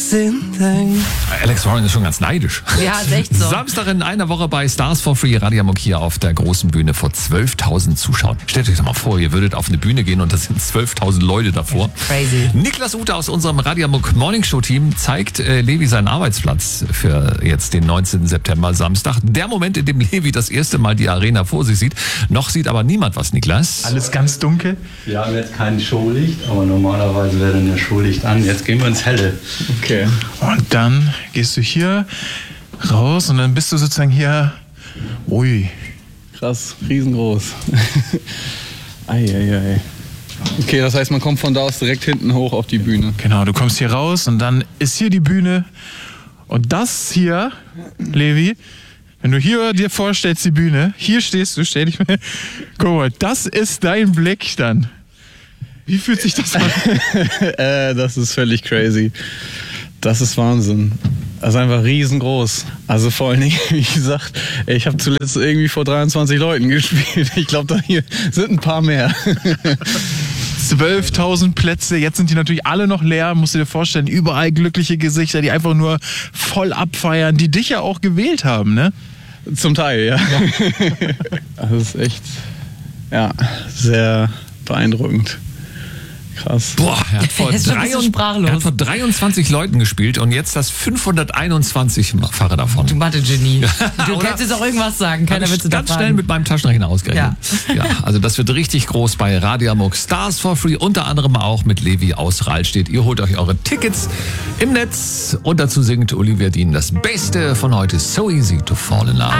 Alex Warren ist schon ganz neidisch. Ja, ist echt so. Samstag in einer Woche bei Stars for Free, Radio Amok hier auf der großen Bühne vor 12.000 Zuschauern. Stellt euch doch mal vor, ihr würdet auf eine Bühne gehen und das sind 12.000 Leute davor. Crazy. Niklas Ute aus unserem Radio Amok Morning Show Team zeigt Levi seinen Arbeitsplatz für jetzt den 19. September, Samstag. Der Moment, in dem Levi das erste Mal die Arena vor sich sieht. Noch sieht aber niemand was, Niklas. Alles ganz dunkel. Wir haben jetzt kein Showlicht, aber normalerweise wäre dann das Showlicht an. Jetzt gehen wir ins Helle. Okay. Und dann gehst du hier raus und dann bist du sozusagen hier. Ui. Krass, riesengroß. Eieiei. Okay, das heißt, man kommt von da aus direkt hinten hoch auf die Bühne. Genau, du kommst hier raus und dann ist hier die Bühne. Und das hier, Levi, wenn du hier dir vorstellst, die Bühne, hier stehst du, stell dich mal. Guck mal, das ist dein Blick dann. Wie fühlt sich das an? Das ist völlig crazy. Das ist Wahnsinn. Das ist einfach riesengroß. Also vor allen Dingen, wie gesagt, ich habe zuletzt irgendwie vor 23 Leuten gespielt. Ich glaube, da hier sind ein paar mehr. 12.000 Plätze, jetzt sind die natürlich alle noch leer, musst du dir vorstellen, überall glückliche Gesichter, die einfach nur voll abfeiern, die dich ja auch gewählt haben, ne? Zum Teil, ja. Das ist echt, ja, sehr beeindruckend. Krass. Boah, er hat vor, Er ist schon ein bisschen sprachlos. er hat vor 23 Leuten gespielt und jetzt das 521-fache davon. Du Mathe-Genie. Du Oder? kannst jetzt auch irgendwas sagen. Keiner wird es Ganz schnell mit meinem Taschenrechner ausgerechnet. Ja, also das wird richtig groß bei Radio Amok. Stars for Free, unter anderem auch mit Levi aus Rahlstedt. Ihr holt euch eure Tickets im Netz und dazu singt Olivia Dean das Beste von heute, So Easy to Fall in Love.